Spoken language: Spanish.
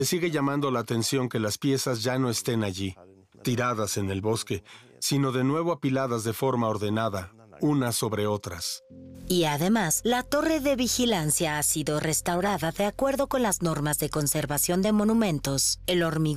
Le sigue llamando la atención que las piezas ya no estén allí, tiradas en el bosque, sino de nuevo apiladas de forma ordenada, unas sobre otras. Y además, la torre de vigilancia ha sido restaurada de acuerdo con las normas de conservación de monumentos. El hormigón